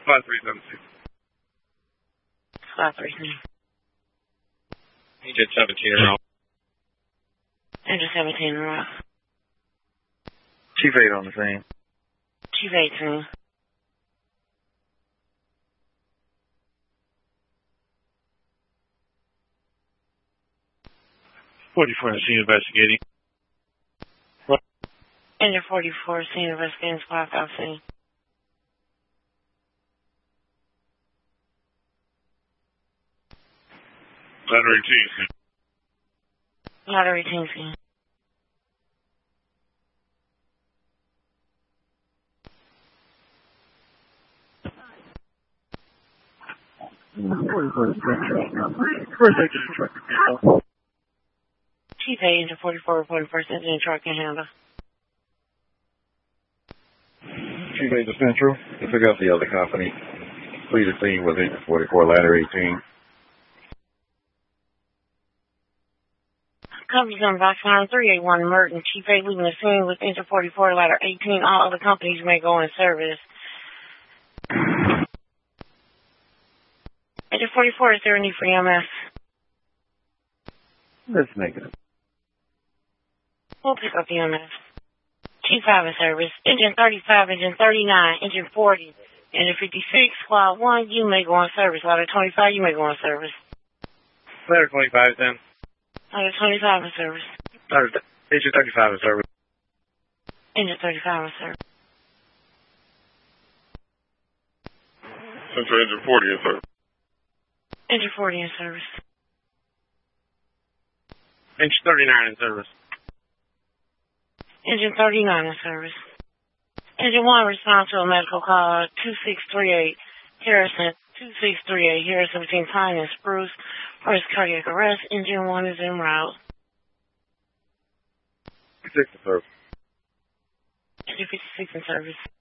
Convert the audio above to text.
5376. 539. Engine 17 in row. Engine 17 in row. Chief 8 on the scene. Chief 18. Scene investigating. Engine 44, scene investigating squad 5 scene. Ladder 18 scene. Ladder 18 scene. Chief 8, Engine 44 reporting first engine truck and handle. Chief 8 to Central. To pick up the other company. Please scene with Engine 44, ladder 18. Company's on box line 381 Merton. Chief 8 leaving the scene with engine 44, ladder 18. All other companies may go in service. Engine 44, is there a need for EMS? That's negative. We'll pick up EMS. Chief 5 in service. Engine 35, engine 39, engine 40, engine 56, squad 1, you may go on service. Ladder 25, you may go on service. Ladder 25 then. Ladder 25 in service. Engine 35 in service. Engine 35 in service. Central engine 40 in service. Engine 40 in service. Engine 39 in service. Engine 39 in service. Engine 1 responds to a medical call 2638 Harrison. 2638 Harrison between Pine and Spruce. First cardiac arrest. Engine 1 is en route. 56 in service. Engine 56 in service.